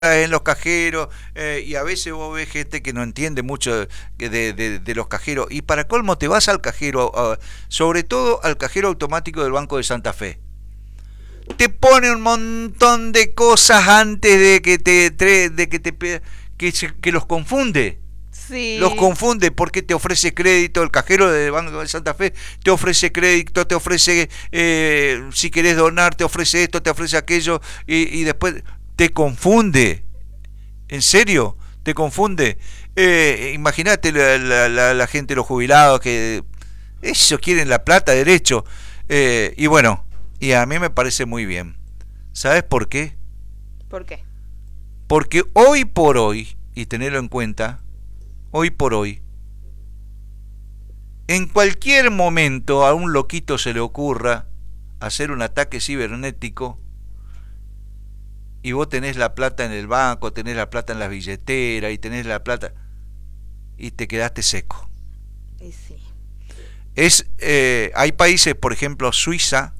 en los cajeros, y a veces vos ves gente que no entiende mucho de los cajeros, y para colmo te vas al cajero, sobre todo al cajero automático del Banco de Santa Fe. Te pone un montón de cosas antes de que los confunde. Sí. Los confunde porque te ofrece crédito, el cajero del Banco de Santa Fe te ofrece crédito, te ofrece, si querés donar, te ofrece esto, te ofrece aquello, y después te confunde. ¿En serio? Te confunde. Imagínate la gente, los jubilados, que ellos quieren la plata derecho. Y bueno, y a mí me parece muy bien. ¿Sabes por qué? ¿Por qué? Porque hoy por hoy, y tenerlo en cuenta, hoy por hoy, en cualquier momento a un loquito se le ocurra hacer un ataque cibernético, y vos tenés la plata en el banco, tenés la plata en las billeteras, y tenés la plata, y te quedaste seco. Y sí. Hay países, por ejemplo, Suiza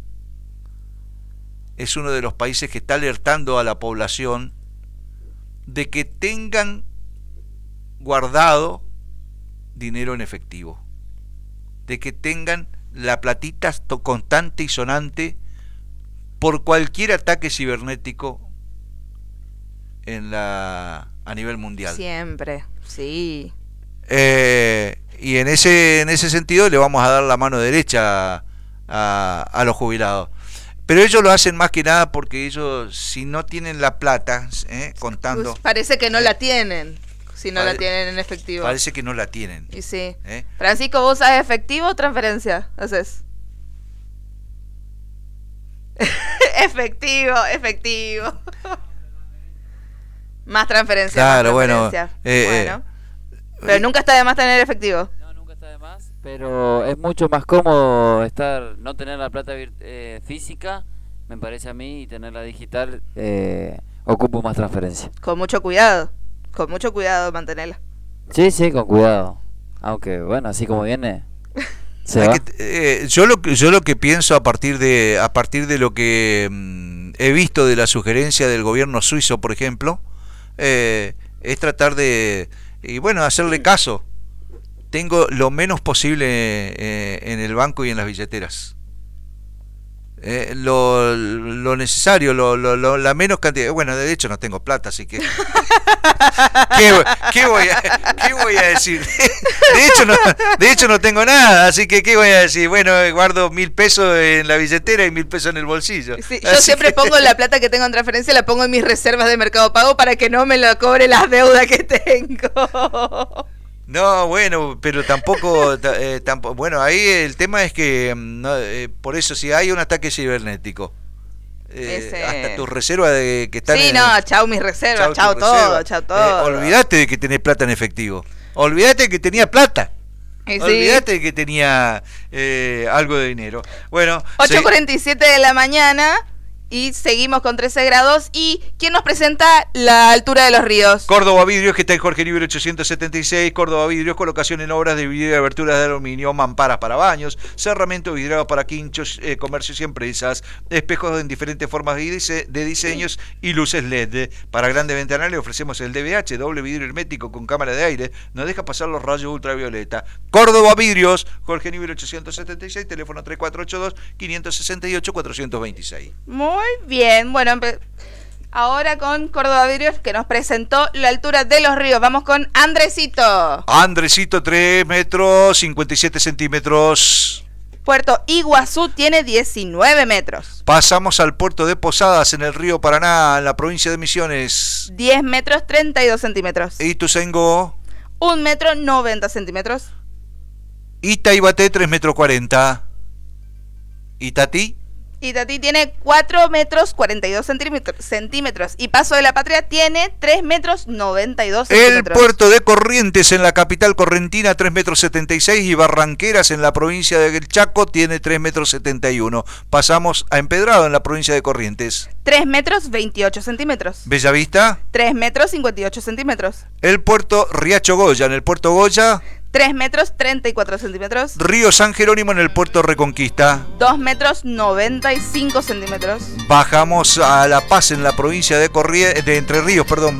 es uno de los países que está alertando a la población de que tengan guardado dinero en efectivo, de que tengan la platita constante y sonante por cualquier ataque cibernético a nivel mundial. Siempre, sí. Y en ese sentido le vamos a dar la mano derecha a los jubilados. Pero ellos lo hacen más que nada porque ellos, si no tienen la plata, contando... Pues parece que no la tienen, si no la tienen en efectivo. Parece que no la tienen. Y sí. Francisco, ¿vos usás efectivo o transferencia? Haces. Efectivo. Más transferencia. Claro, más transferencia. Bueno. Pero nunca está de más tener efectivo. No, nunca está de más, pero es mucho más cómodo no tener la plata física, me parece a mí, y tenerla digital. Ocupo más transferencia. Con mucho cuidado mantenerla. Sí, con cuidado. Aunque bueno, así como viene. Yo lo que pienso a partir de lo que he visto de la sugerencia del gobierno suizo, por ejemplo, es tratar de hacerle caso. Tengo lo menos posible en el banco y en las billeteras. Lo necesario, la menos cantidad. Bueno, de hecho no tengo plata, así que ¿qué voy a decir? De hecho no tengo nada, así que ¿qué voy a decir? Bueno, guardo 1.000 pesos en la billetera y 1.000 pesos en el bolsillo. Sí, yo siempre pongo la plata que tengo en transferencia, la pongo en mis reservas de Mercado Pago para que no me lo cobre las deudas que tengo. No, bueno, pero tampoco, bueno, ahí el tema es que, por eso, si hay un ataque cibernético, hasta tus reservas que están... Sí, chau mis reservas, chau todo. Olvídate de que tenés plata en efectivo, olvídate de que tenía plata, olvídate de que tenía algo de dinero. Bueno, 8:47 de la mañana... Y seguimos con 13 grados. ¿Y quién nos presenta la altura de los ríos? Córdoba Vidrios, que está en Jorge Newbery 876. Córdoba Vidrios, colocación en obras de vidrio y aberturas de aluminio, mamparas para baños, cerramiento vidriado para quinchos, comercios y empresas, espejos en diferentes formas de diseños y luces LED. Para grandes ventanales ofrecemos el DVH, doble vidrio hermético con cámara de aire, no deja pasar los rayos ultravioleta. Córdoba Vidrios, Jorge Newbery 876, teléfono 3482-568-426. Muy bien, bueno, ahora con Córdoba Vidrios, que nos presentó la altura de los ríos. Vamos con Andresito. Andresito, 3 metros, 57 centímetros. Puerto Iguazú tiene 19 metros. Pasamos al puerto de Posadas, en el río Paraná, en la provincia de Misiones. 10 metros, 32 centímetros. Ituzaingó. 1 metro, 90 centímetros. Itaibaté, 3 metros 40. Itatí. Itatí tiene 4 metros 42 centímetros. Y Paso de la Patria tiene 3 metros 92 centímetros. El puerto de Corrientes, en la capital correntina, 3 metros 76. Y Barranqueras, en la provincia de Chaco, tiene 3 metros 71. Pasamos a Empedrado, en la provincia de Corrientes. 3 metros 28 centímetros. Bellavista. 3 metros 58 centímetros. El puerto Riacho Goya, en el puerto Goya. 3 metros 34 centímetros. Río San Jerónimo en el puerto Reconquista. 2 metros 95 centímetros. Bajamos a La Paz en la provincia de Entre Ríos, perdón.